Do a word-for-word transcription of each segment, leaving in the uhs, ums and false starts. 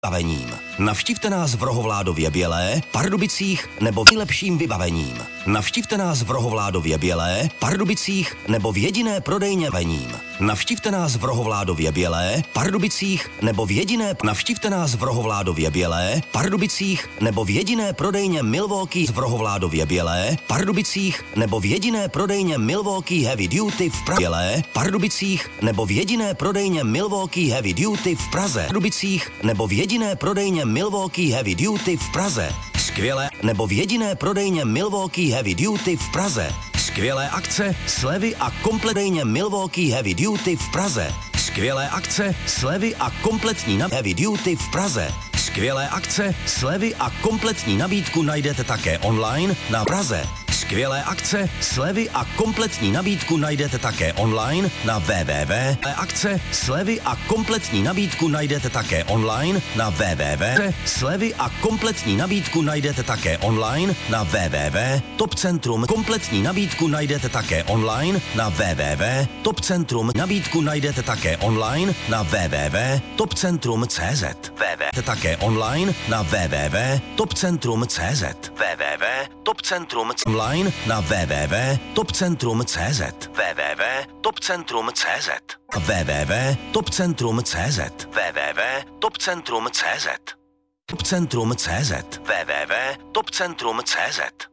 vybavením. Navštivte nás v Rohovládově Bělé, Pardubicích nebo nejlepším vybavením. Navštivte nás v Rohovládově Bělé, Pardubicích nebo v jediné prodejně vením. Navštivte nás v Rohovládově Bělé, Pardubicích nebo v jediné Navštivte nás v Rohovládově Bělé, Pardubicích nebo v jediné prodejně Milwaukee v Rohovládově Bělé, Pardubicích nebo v jediné prodejně Milwaukee Heavy Duty v Praze, Bělé, Pardubicích nebo v jediné prodejně Milwaukee Heavy Duty v Praze, Pardubicích nebo v jediné prodejně Milwaukee Heavy Duty v Praze. Skvělé nebo v jediné prodejně Milwaukee Heavy Duty v Praze. Skvělé akce, slevy a kompletně Milwaukee Heavy Duty v Praze. Skvělé akce, slevy a kompletní na Heavy Duty v Praze. Skvělé akce, slevy a kompletní nabídku najdete také online na Praze. Skvělé akce, slevy a kompletní nabídku najdete také online na www. Akce, slevy a kompletní nabídku najdete také online na www. Slevy a kompletní nabídku najdete také online na www. Top Centrum kompletní nabídku najdete také online na www. Top Centrum nabídku najdete také online na www. Top Centrum tečka cé zet. www. Také online na www. Top Centrum tečka cé zet. www. Top Centrum online na www. Top Centrum tečka cé zet. www. Top Centrum tečka cé zet. www. Top Centrum tečka cé zet. www. Top Centrum tečka cé zet. Top Centrum tečka cé zet. www. Top Centrum tečka cé zet.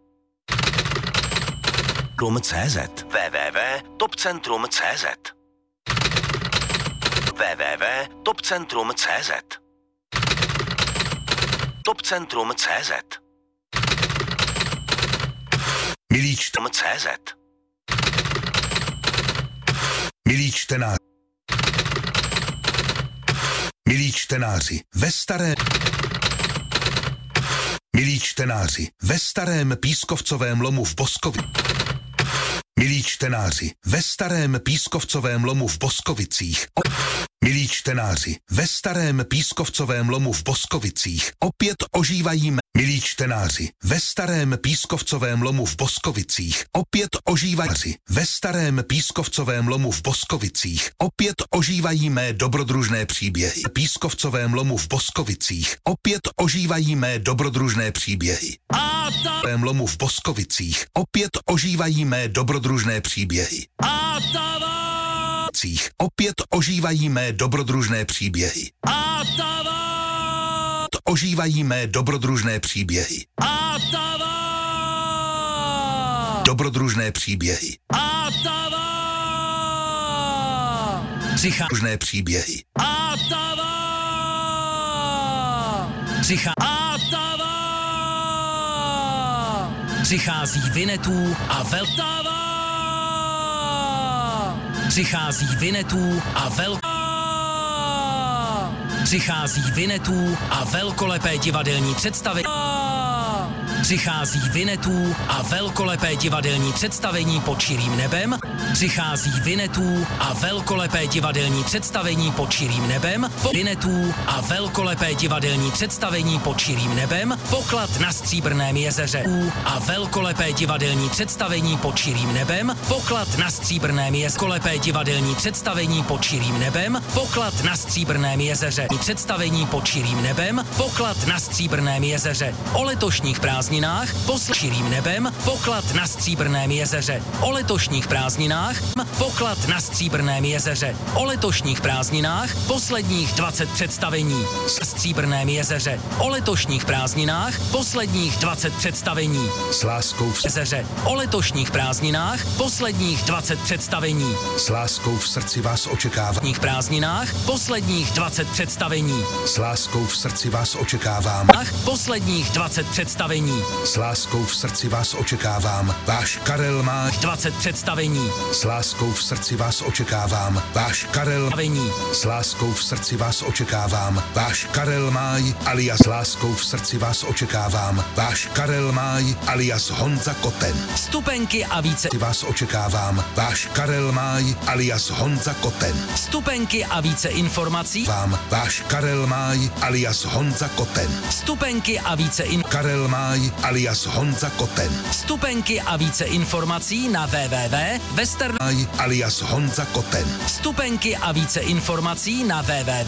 cé zet. www. Top Centrum tečka cé zet. www. Top Centrum tečka cé zet. Top Centrum tečka cé zet. Milí čtenáři, cé zet. milí čtenáři, milí čtenáři, ve staré, milí čtenáři, ve starém pískovcovém lomu v Boskovi. Milí čtenáři, ve starém pískovcovém lomu v Boskovicích. Milí čtenáři, ve starém pískovcovém lomu v Boskovicích opět ožívají mé... Milí čtenáři, ve starém pískovcovém lomu v Boskovicích opět ožívají... Ve starém pískovcovém lomu v Boskovicích opět ožívají mé dobrodružné příběhy. V pískovcovém lomu v Boskovicích opět ožívají mé dobrodružné příběhy. A ta... V lomu v Boskovicích opět ožívají mé dobrodružné příběhy. A ta... Opět ožívají mé dobrodružné příběhy. A ožívají mé dobrodružné příběhy. A dobrodružné příběhy. A Přichází příběhy. A Přichází Přichází Vinetů a Veltava. Přichází Vinetů a vel... Přichází Vinetů a velkolepé divadelní představení. Přichází Vinetů a velkolepé divadelní představení pod širým nebem. Přichází Vinetů a velkolepé divadelní představení pod širým nebem. Vinetů a velkolepé divadelní představení pod širým nebem. Poklad na Stříbrném jezeře. A velkolepé divadelní představení pod širým nebem. Poklad na Stříbrném jezeře. Velkolepé divadelní představení pod širým nebem. Poklad na Stříbrném jezeře. Představení pod širým nebem. Poklad na Stříbrném jezeře. O letošních prázdninách pod širým nebem. Poklad na Stříbrném jezeře. O letošních prázdninách poklad na Stříbrném jezeře. O letošních prázdninách posledních dvacet představení. Stříbrném jezeře. O letošních prázdninách posledních dvacet představení. S láskou v jezeře. O letošních prázdninách posledních dvacet představení. S láskou v srdci vás očekávám. V letošních prázdninách posledních dvacet představení. S láskou v srdci vás očekávám. Posledních dvacet představení. S láskou v srdci vás očekávám. Váš Karel má dvacet představení. S láskou v srdci vás očekávám. Váš Karel Avení. S láskou v srdci vás očekávám. Váš Karel Máj alias S láskou v srdci vás očekávám. Váš Karel Máj alias Honza Koten. Vstupenky a více vás očekávám. Váš Karel Máj alias Honza Koten. Vstupenky a více informací vám. Váš Karel Máj alias Honza Koten. Vstupenky a více in Karel Máj alias Honza Koten. Vstupenky a více informací na www Western alias Honza Koten. Vstupenky a více informací na www